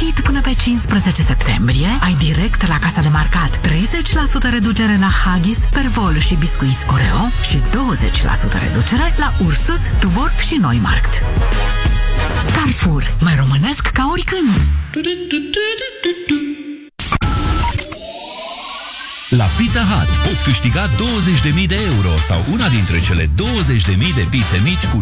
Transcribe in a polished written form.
Hit până pe 15 septembrie ai direct la casa de marcat 30% reducere la Haggis, Pervol și biscuiți Oreo și 20% reducere la Ursus, Tuborg și Neumarkt. Carrefour, mai românesc ca oricând! La Pizza Hut poți câștiga 20.000 de euro sau una dintre cele 20.000 de pizze mici cu